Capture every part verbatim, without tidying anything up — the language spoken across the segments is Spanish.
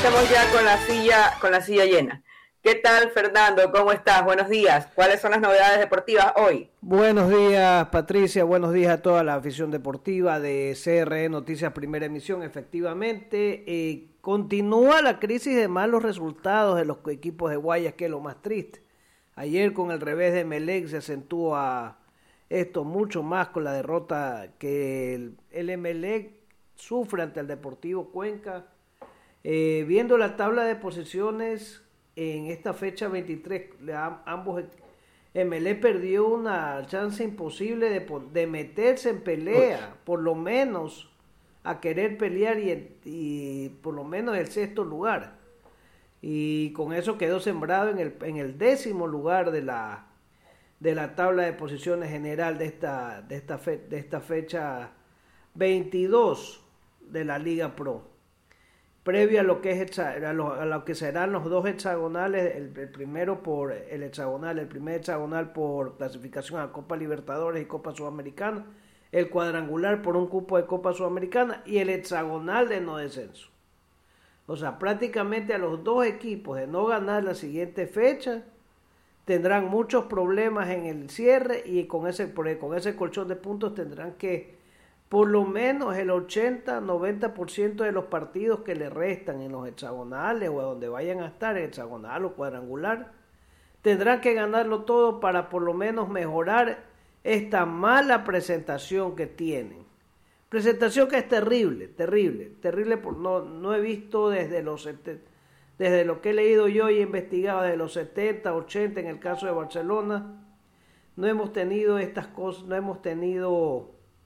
Estamos ya con la silla, con la silla llena. ¿Qué tal, Fernando? ¿Cómo estás? Buenos días. ¿Cuáles son las novedades deportivas hoy? Buenos días, Patricia. Buenos días a toda la afición deportiva de C R E Noticias Primera Emisión. Efectivamente, eh, continúa la crisis de malos resultados de los equipos de Guayas, que es lo más triste. Ayer con el revés de Emelec se acentúa esto mucho más con la derrota que el, el Emelec sufre ante el Deportivo Cuenca. Eh, viendo la tabla de posiciones en esta fecha veintitrés, ambos Emelec perdió una chance imposible de, de meterse en pelea, por lo menos a querer pelear y, y por lo menos el sexto lugar, y con eso quedó sembrado en el, en el décimo lugar de la de la tabla de posiciones general de esta de esta fe, de esta fecha veintidós de la Liga Pro. Previo a lo que es a lo, a lo que serán los dos hexagonales, el, el primero por el hexagonal, el primer hexagonal por clasificación a Copa Libertadores y Copa Sudamericana, el cuadrangular por un cupo de Copa Sudamericana y el hexagonal de no descenso. O sea, prácticamente a los dos equipos de no ganar la siguiente fecha tendrán muchos problemas en el cierre, y con ese, con ese colchón de puntos tendrán que por lo menos el ochenta a noventa por ciento de los partidos que le restan en los hexagonales o a donde vayan a estar, hexagonal o cuadrangular, tendrán que ganarlo todo para por lo menos mejorar esta mala presentación que tienen. Presentación que es terrible, terrible, terrible, por, no, no he visto desde los desde lo que he leído yo y he investigado desde los setenta, ochenta, en el caso de Barcelona, no hemos tenido estas cosas, no hemos tenido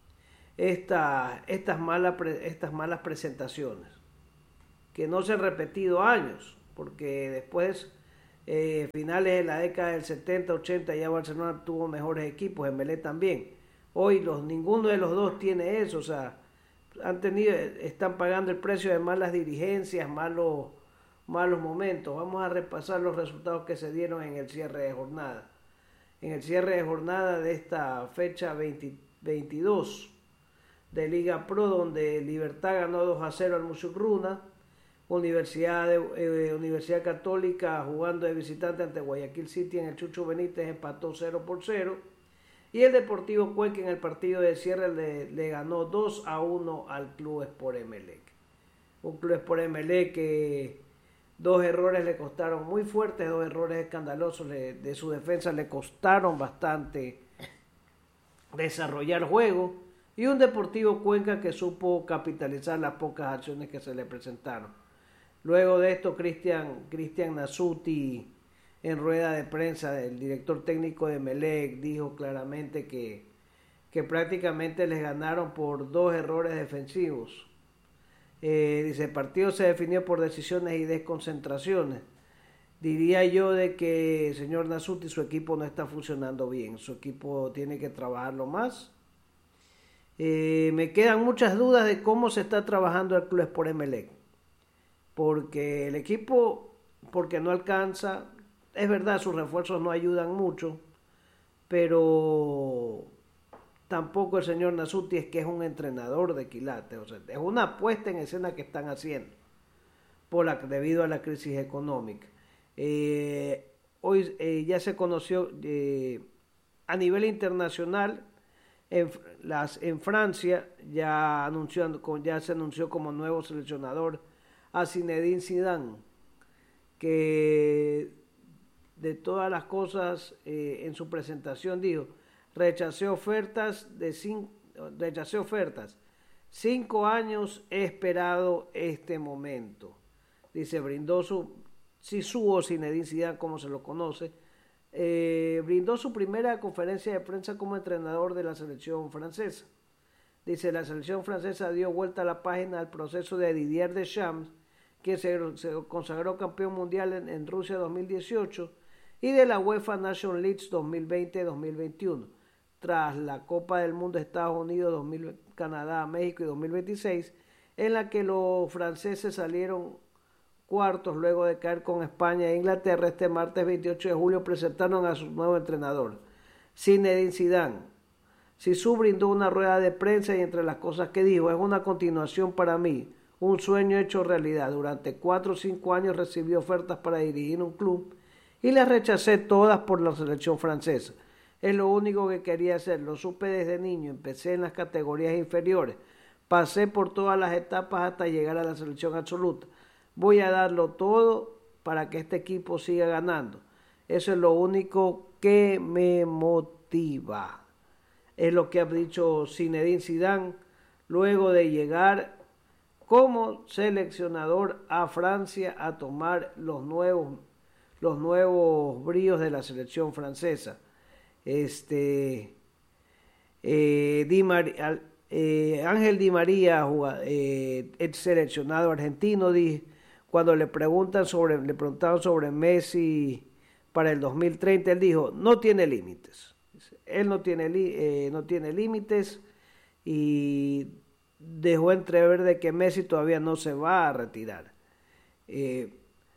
Esta, estas, malas, estas malas presentaciones que no se han repetido años, porque después, eh, finales de la década del setenta, ochenta, ya Barcelona tuvo mejores equipos, Emelec también. Hoy los, ninguno de los dos tiene eso, o sea, han tenido, están pagando el precio de malas dirigencias, malos, malos momentos. Vamos a repasar los resultados que se dieron en el cierre de jornada. En el cierre de jornada de esta fecha veinte, veintidós de Liga Pro, donde Libertad ganó dos a cero al Musucruna, Universidad, de, eh, Universidad Católica jugando de visitante ante Guayaquil City en el Chucho Benítez empató cero por cero, y el Deportivo Cuenca en el partido de cierre le, le ganó dos a uno al Club Sport Emelec. Un Club Sport Emelec que dos errores le costaron muy fuertes, dos errores escandalosos le, de su defensa le costaron bastante desarrollar juego, y un Deportivo Cuenca que supo capitalizar las pocas acciones que se le presentaron. Luego de esto, Cristian Cristian Nasuti, en rueda de prensa, el director técnico de Emelec, dijo claramente que, que prácticamente les ganaron por dos errores defensivos. Eh, dice, el partido se definió por decisiones y desconcentraciones. Diría yo de que, señor Nasuti, su equipo no está funcionando bien, su equipo tiene que trabajarlo más. Eh, me quedan muchas dudas de cómo se está trabajando el Club Sport Emelec, porque el equipo, porque no alcanza, es verdad, sus refuerzos no ayudan mucho, pero tampoco el señor Nasuti es que es un entrenador de quilates, o sea, es una puesta en escena que están haciendo por la, debido a la crisis económica. Eh, hoy eh, ya se conoció eh, a nivel internacional. En, las, en Francia ya, anunció, ya se anunció como nuevo seleccionador a Zinedine Zidane, que de todas las cosas eh, en su presentación dijo, rechacé ofertas de cinco, rechacé ofertas cinco años he esperado este momento. Dice, brindó su Zizou o Zinedine Zidane, como se lo conoce. Eh, brindó su primera conferencia de prensa como entrenador de la selección francesa. Dice, la selección francesa dio vuelta a la página al proceso de Didier Deschamps, que se, se consagró campeón mundial en, en Rusia dos mil dieciocho, y de la UEFA Nations League dos mil veinte dos mil veintiuno, tras la Copa del Mundo de Estados Unidos, dos mil, Canadá, México y dos mil veintiséis, en la que los franceses salieron cuartos luego de caer con España e Inglaterra. Este martes veintiocho de julio presentaron a su nuevo entrenador, Zinedine Zidane. Zizou brindó una rueda de prensa y entre las cosas que dijo, es una continuación para mí, un sueño hecho realidad. Durante cuatro o cinco años recibí ofertas para dirigir un club y las rechacé todas por la selección francesa. Es lo único que quería hacer. Lo supe desde niño. Empecé en las categorías inferiores. Pasé por todas las etapas hasta llegar a la selección absoluta. Voy a darlo todo para que este equipo siga ganando. Eso es lo único que me motiva. Es lo que ha dicho Zinedine Zidane luego de llegar como seleccionador a Francia a tomar los nuevos, los nuevos bríos de la selección francesa. Este eh, Di María, eh, Ángel Di María, jugador, eh, ex seleccionado argentino, di, cuando le preguntan sobre, le preguntaban sobre Messi para el dos mil treinta, él dijo: no tiene límites. Él no tiene eh, no tiene límites y dejó entrever de que Messi todavía no se va a retirar. Eh,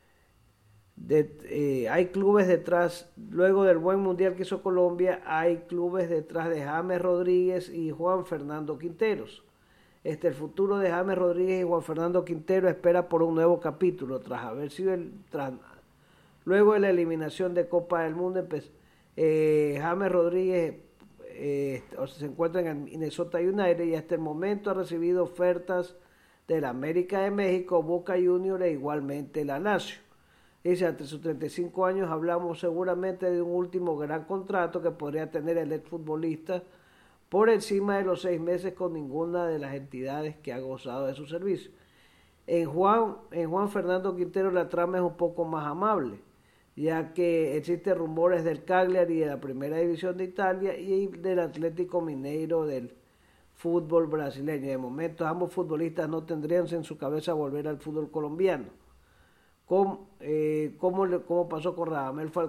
De, eh, hay clubes detrás, luego del buen mundial que hizo Colombia, hay clubes detrás de James Rodríguez y Juan Fernando Quinteros. Este, el futuro de James Rodríguez y Juan Fernando Quintero espera por un nuevo capítulo, tras haber sido el, tras, luego de la eliminación de Copa del Mundo. eh, James Rodríguez eh, se encuentra en el Minnesota United y hasta el momento ha recibido ofertas de la América de México, Boca Juniors e igualmente la Lazio. Dice: ante sus treinta y cinco años hablamos seguramente de un último gran contrato que podría tener el exfutbolista por encima de los seis meses con ninguna de las entidades que ha gozado de su servicio. En Juan, en Juan Fernando Quintero la trama es un poco más amable, ya que existen rumores del Cagliari de la Primera División de Italia y del Atlético Mineiro del fútbol brasileño. De momento ambos futbolistas no tendrían en su cabeza volver al fútbol colombiano. ¿Cómo, eh, cómo, le, cómo pasó con Radamel Falcao?